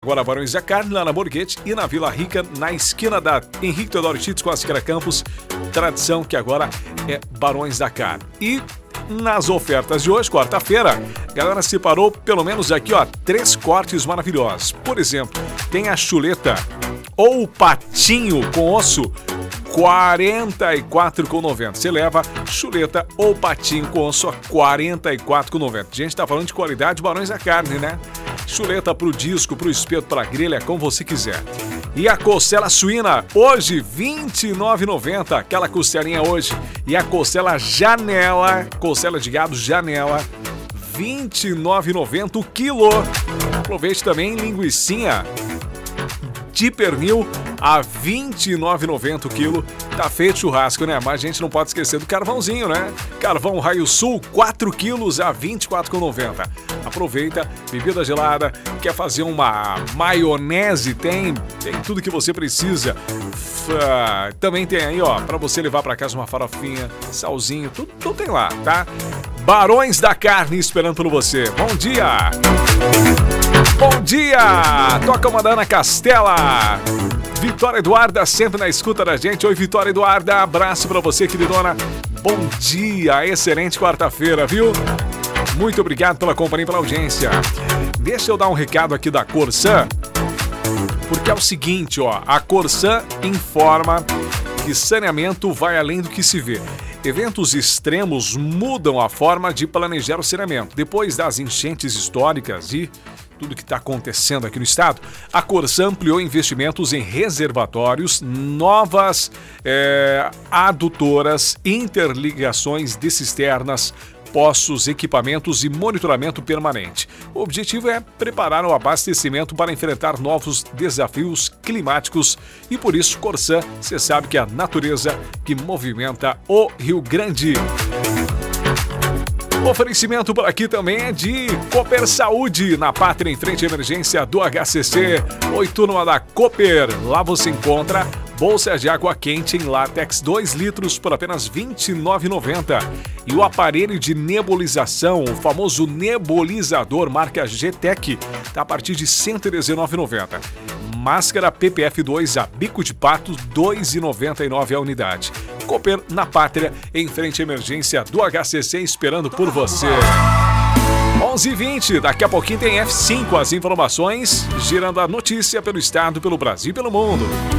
agora Barões da Carne, lá na Borghetti e na Vila Rica, na esquina da Henrique Teodoro Tits com a Siqueira Campos. Tradição que agora é Barões da Carne. E nas ofertas de hoje, quarta-feira, a galera separou pelo menos aqui, ó, 3 cortes maravilhosos. Por exemplo, tem a chuleta ou patinho com osso, R$ 44,90. Você leva chuleta ou patinho com osso a R$ 44,90. Gente, tá falando de qualidade Barões da Carne, né? Chuleta pro disco, pro espeto, pra grelha, como você quiser. E a costela suína, hoje, R$ 29,90. Aquela costelinha hoje. E a costela janela, costela de gado janela, R$ 29,90 o quilo. Aproveite também linguicinha de pernil a R$ 29,90 o quilo. Tá feito churrasco, né? Mas a gente não pode esquecer do carvãozinho, né? Carvão Raio Sul, 4 quilos a R$ 24,90. Aproveita, bebida gelada, quer fazer uma maionese, tem tudo que você precisa. Também tem aí, ó, pra você levar pra casa uma farofinha, salzinho, tudo tem lá, tá? Barões da Carne esperando por você. Bom dia! Bom dia! Toca uma da Ana Castela. Vitória Eduarda sempre na escuta da gente. Oi, Vitória Eduarda, abraço pra você, queridona. Bom dia, excelente quarta-feira, viu? Muito obrigado pela companhia e pela audiência. Deixa eu dar um recado aqui da Corsan, porque é o seguinte, ó, a Corsan informa que saneamento vai além do que se vê. Eventos extremos mudam a forma de planejar o saneamento. Depois das enchentes históricas e tudo que está acontecendo aqui no estado, a Corsan ampliou investimentos em reservatórios, novas adutoras, interligações de cisternas, poços, equipamentos e monitoramento permanente. O objetivo é preparar o abastecimento para enfrentar novos desafios climáticos e por isso, Corsan, você sabe que é a natureza que movimenta o Rio Grande. O oferecimento por aqui também é de Cooper Saúde, na Pátria, em frente à emergência do HCC. Oi, turma da Cooper. Lá você encontra bolsa de água quente em látex 2 litros por apenas R$ 29,90. E o aparelho de nebulização, o famoso nebulizador marca GTEC, está a partir de R$ 119,90. Máscara PPF2 a bico de pato, R$ 2,99 a unidade. Cooper na Pátria, em frente à emergência do HCC, esperando por você. 11h20, daqui a pouquinho tem F5, as informações, girando a notícia pelo estado, pelo Brasil e pelo mundo.